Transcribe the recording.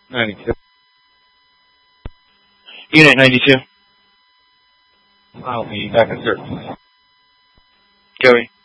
92. Unit 92. I'll be back in service. Joey.